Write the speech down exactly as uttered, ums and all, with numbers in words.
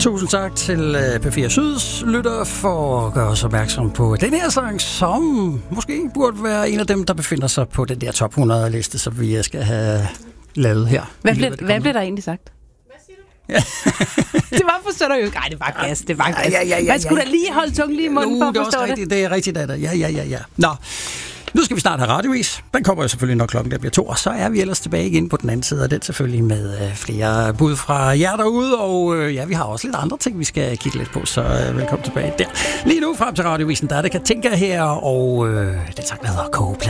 Tusind tak til P fire Syds lytter for at gøre os opmærksom på den her sang, som måske burde være en af dem, der befinder sig på den der top hundrede liste, som vi skal have lavet her. Hvad blev, hvad blev der egentlig sagt? Ja. Det var for seriøst. Nej, det var gas. Det var gas. Ja, ja, ja, ja, Man skulle da lige holde tungen lige i munden jo, for at det er forstå også det. rigtigt. Det er rigtigt, det er det. Ja, ja, ja, ja. Nå, nu skal vi snart have radiovis. Den kommer jo selvfølgelig, når klokken der bliver to, og så er vi ellers tilbage igen på den anden side, og den selvfølgelig med øh, flere bud fra jer derude, og øh, ja, vi har også lidt andre ting, vi skal kigge lidt på, så øh, velkommen tilbage der. Lige nu frem til radiovisen, der er det Katinka her, og øh, den sang, der hedder Kogeplads.